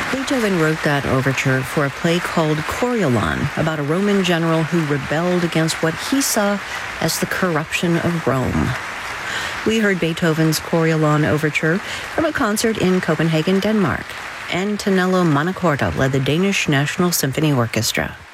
Beethoven wrote that overture for a play called Coriolan, about a Roman general who rebelled against what he saw as the corruption of Rome. We heard Beethoven's Coriolan overture from a concert in Copenhagen, Denmark. And Tonello Manacorta led the Danish National Symphony Orchestra.